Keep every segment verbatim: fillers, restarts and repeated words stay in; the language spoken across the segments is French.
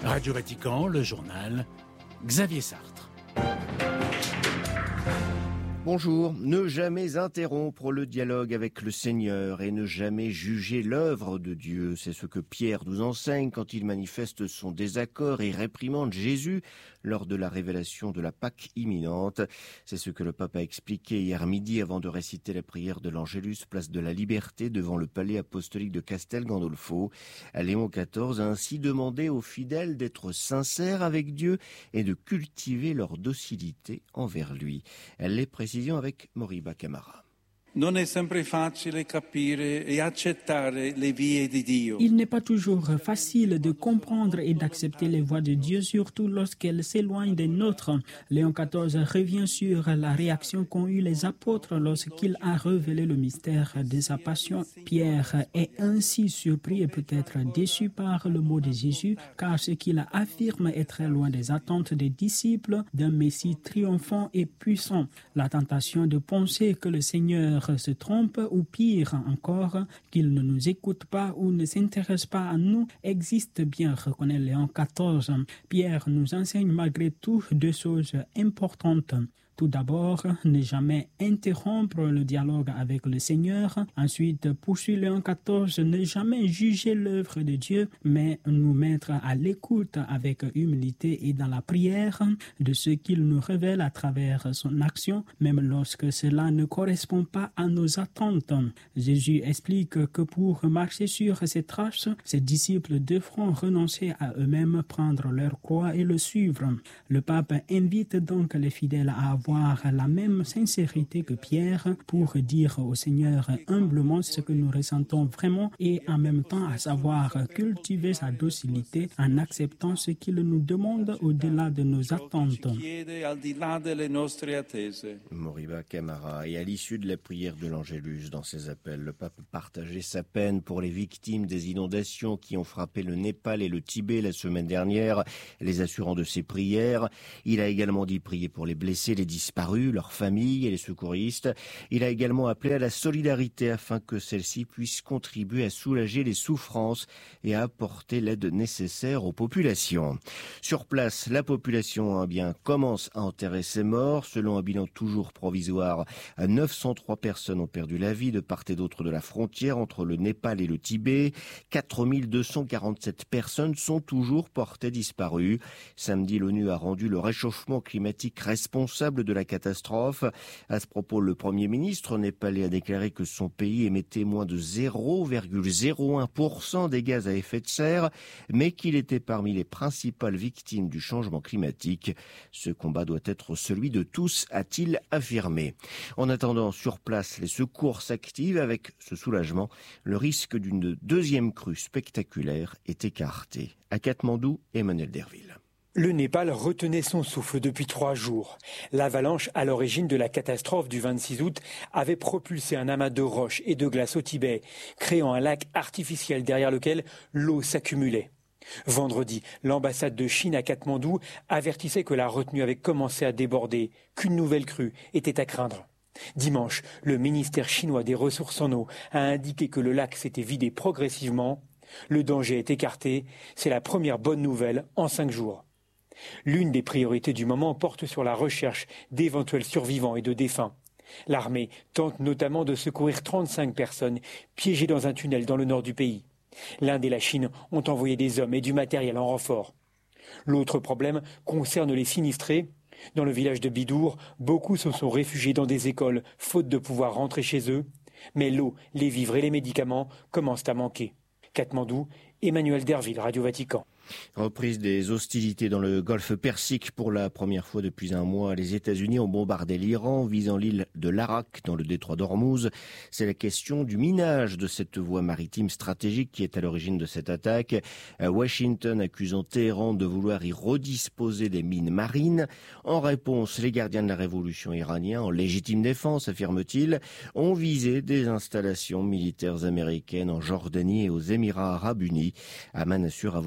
Radio Vatican, le journal, Xavier Sartre. Bonjour. Ne jamais interrompre le dialogue avec le Seigneur et ne jamais juger l'œuvre de Dieu. C'est ce que Pierre nous enseigne quand il manifeste son désaccord et réprimande Jésus lors de la révélation de la Pâque imminente. C'est ce que le pape a expliqué hier midi avant de réciter la prière de l'Angélus, place de la Liberté, devant le palais apostolique de Castel Gandolfo. Léon quatorze a ainsi demandé aux fidèles d'être sincères avec Dieu et de cultiver leur docilité envers lui. Les précisions avec Moriba Camara. Non è sempre facile capire e accettare le vie di Dio. Il n'est pas toujours facile de comprendre et d'accepter les voies de Dieu, surtout lorsqu'elles s'éloignent des nôtres. Léon quatorze revient sur la réaction qu'ont eue les apôtres lorsqu'il a révélé le mystère de sa passion. Pierre est ainsi surpris et peut-être déçu par le mot de Jésus, car ce qu'il affirme est très loin des attentes des disciples d'un Messie triomphant et puissant. La tentation de penser que le Seigneur se trompe ou pire encore, qu'il ne nous écoute pas ou ne s'intéresse pas à nous existe bien, reconnaît Léon quatorze. Pierre nous enseigne malgré tout deux choses importantes. Tout d'abord, ne jamais interrompre le dialogue avec le Seigneur. Ensuite, poursuit Léon quatorze, ne jamais juger l'œuvre de Dieu, mais nous mettre à l'écoute avec humilité et dans la prière de ce qu'il nous révèle à travers son action, même lorsque cela ne correspond pas à nos attentes. Jésus explique que pour marcher sur ses traces, ses disciples devront renoncer à eux-mêmes, prendre leur croix et le suivre. Le pape invite donc les fidèles à avoir la même sincérité que Pierre pour dire au Seigneur humblement ce que nous ressentons vraiment et en même temps à savoir cultiver sa docilité en acceptant ce qu'il nous demande au-delà de nos attentes. Moriba Camara. Et à l'issue de la prière de l'Angélus, dans ses appels, le pape partageait sa peine pour les victimes des inondations qui ont frappé le Népal et le Tibet la semaine dernière, les assurant de ses prières. Il a également dit prier pour les blessés, les disparus, leurs familles et les secouristes. Il a également appelé à la solidarité afin que celle-ci puisse contribuer à soulager les souffrances et à apporter l'aide nécessaire aux populations. Sur place, la population eh bien, commence à enterrer ses morts. Selon un bilan toujours provisoire, neuf cent trois personnes ont perdu la vie de part et d'autre de la frontière entre le Népal et le Tibet. quatre mille deux cent quarante-sept personnes sont toujours portées disparues. Samedi, l'ONU a rendu le réchauffement climatique responsable de la catastrophe. À ce propos, le Premier ministre népalais a déclaré que son pays émettait moins de zéro virgule zéro un pour cent des gaz à effet de serre, mais qu'il était parmi les principales victimes du changement climatique. Ce combat doit être celui de tous, a-t-il affirmé. En attendant, sur place, les secours s'activent avec ce soulagement. Le risque d'une deuxième crue spectaculaire est écarté. À Katmandou, Emmanuel Derville. Le Népal retenait son souffle depuis trois jours. L'avalanche à l'origine de la catastrophe du vingt-six août avait propulsé un amas de roches et de glace au Tibet, créant un lac artificiel derrière lequel l'eau s'accumulait. Vendredi, l'ambassade de Chine à Katmandou avertissait que la retenue avait commencé à déborder, qu'une nouvelle crue était à craindre. Dimanche, le ministère chinois des ressources en eau a indiqué que le lac s'était vidé progressivement. Le danger est écarté. C'est la première bonne nouvelle en cinq jours. L'une des priorités du moment porte sur la recherche d'éventuels survivants et de défunts. L'armée tente notamment de secourir trente-cinq personnes piégées dans un tunnel dans le nord du pays. L'Inde et la Chine ont envoyé des hommes et du matériel en renfort. L'autre problème concerne les sinistrés. Dans le village de Bidour, beaucoup se sont réfugiés dans des écoles, faute de pouvoir rentrer chez eux. Mais l'eau, les vivres et les médicaments commencent à manquer. Katmandou, Emmanuel Derville, Radio Vatican. Reprise des hostilités dans le golfe Persique pour la première fois depuis un mois. Les États-Unis ont bombardé l'Iran, visant l'île de l'Arak dans le détroit d'Ormuz. C'est la question du minage de cette voie maritime stratégique qui est à l'origine de cette attaque. Washington accusant Téhéran de vouloir y redisposer des mines marines. En réponse, les gardiens de la révolution iraniens, en légitime défense, affirme-t-il, ont visé des installations militaires américaines en Jordanie et aux Émirats arabes unis. Amman assure avoir intercepté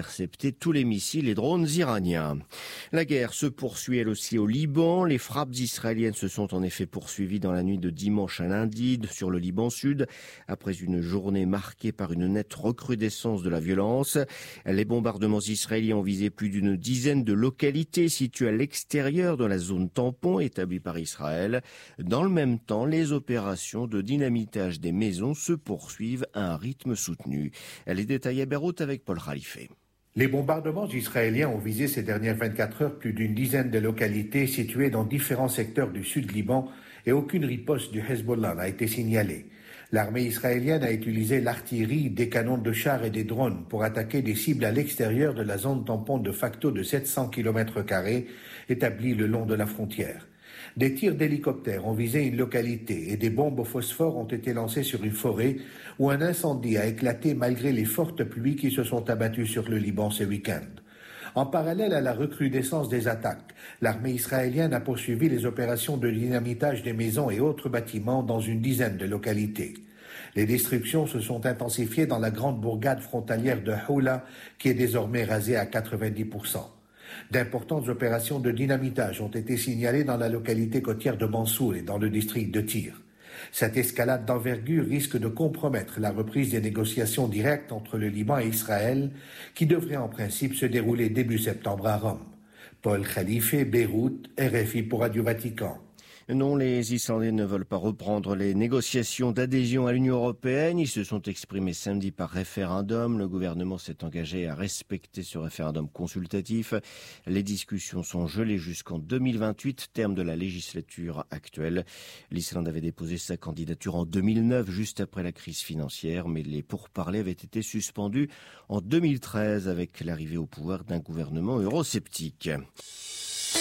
intercepté tous les missiles et drones iraniens. La guerre se poursuit elle aussi au Liban. Les frappes israéliennes se sont en effet poursuivies dans la nuit de dimanche à lundi sur le Liban Sud, après une journée marquée par une nette recrudescence de la violence. Les bombardements israéliens ont visé plus d'une dizaine de localités situées à l'extérieur de la zone tampon établie par Israël. Dans le même temps, les opérations de dynamitage des maisons se poursuivent à un rythme soutenu. Les détails à Beyrouth avec Paul Khalife. Les bombardements israéliens ont visé ces dernières vingt-quatre heures plus d'une dizaine de localités situées dans différents secteurs du sud Liban et aucune riposte du Hezbollah n'a été signalée. L'armée israélienne a utilisé l'artillerie, des canons de chars et des drones pour attaquer des cibles à l'extérieur de la zone tampon de facto de sept cents kilomètres carrés établie le long de la frontière. Des tirs d'hélicoptères ont visé une localité et des bombes au phosphore ont été lancées sur une forêt où un incendie a éclaté malgré les fortes pluies qui se sont abattues sur le Liban ce week-end. En parallèle à la recrudescence des attaques, l'armée israélienne a poursuivi les opérations de dynamitage des maisons et autres bâtiments dans une dizaine de localités. Les destructions se sont intensifiées dans la grande bourgade frontalière de Houla, qui est désormais rasée à quatre-vingt-dix pour cent. D'importantes opérations de dynamitage ont été signalées dans la localité côtière de Mansour et dans le district de Tyr. Cette escalade d'envergure risque de compromettre la reprise des négociations directes entre le Liban et Israël, qui devraient en principe se dérouler début septembre à Rome. Paul Khalife, Beyrouth, R F I pour Radio Vatican. Non, les Islandais ne veulent pas reprendre les négociations d'adhésion à l'Union européenne. Ils se sont exprimés samedi par référendum. Le gouvernement s'est engagé à respecter ce référendum consultatif. Les discussions sont gelées jusqu'en deux mille vingt-huit, terme de la législature actuelle. L'Islande avait déposé sa candidature en deux mille neuf, juste après la crise financière, mais les pourparlers avaient été suspendus en deux mille treize avec l'arrivée au pouvoir d'un gouvernement eurosceptique.